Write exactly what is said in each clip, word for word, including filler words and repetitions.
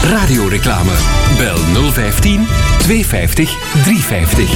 Radioreclame. Bel nul vijftien tweehonderdvijftig driehonderdvijftig.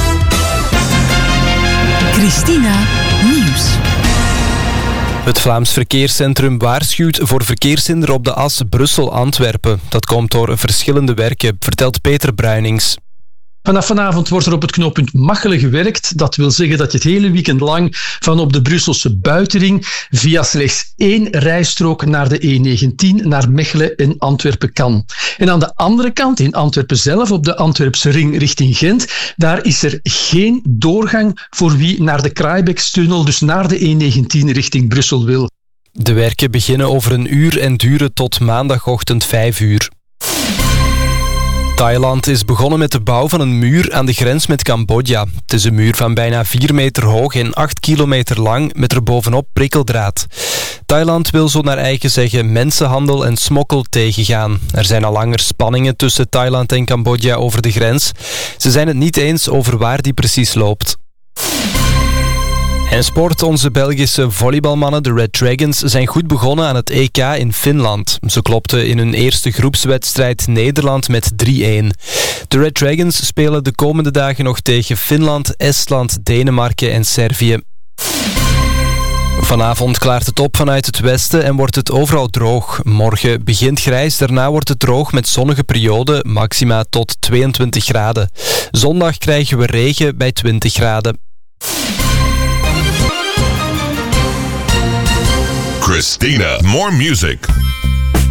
Christina Nieuws. Het Vlaams Verkeerscentrum waarschuwt voor verkeershinder op de as Brussel-Antwerpen. Dat komt door verschillende werken, vertelt Peter Bruinings. Vanaf vanavond wordt er op het knooppunt Machelen gewerkt. Dat wil zeggen dat je het hele weekend lang van op de Brusselse buitenring via slechts één rijstrook naar de E negentien naar Mechelen en Antwerpen kan. En aan de andere kant, in Antwerpen zelf, op de Antwerpse ring richting Gent, daar is er geen doorgang voor wie naar de Kraaibekstunnel, dus naar de E negentien richting Brussel wil. De werken beginnen over een uur en duren tot maandagochtend vijf uur. Thailand is begonnen met de bouw van een muur aan de grens met Cambodja. Het is een muur van bijna vier meter hoog en acht kilometer lang met erbovenop prikkeldraad. Thailand wil zo naar eigen zeggen mensenhandel en smokkel tegengaan. Er zijn al langer spanningen tussen Thailand en Cambodja over de grens. Ze zijn het niet eens over waar die precies loopt. En sport, onze Belgische volleybalmannen, de Red Dragons, zijn goed begonnen aan het E K in Finland. Ze klopten in hun eerste groepswedstrijd Nederland met drie-een. De Red Dragons spelen de komende dagen nog tegen Finland, Estland, Denemarken en Servië. Vanavond klaart het op vanuit het westen en wordt het overal droog. Morgen begint grijs, daarna wordt het droog met zonnige perioden, maxima tot tweeëntwintig graden. Zondag krijgen we regen bij twintig graden. Christina, more music.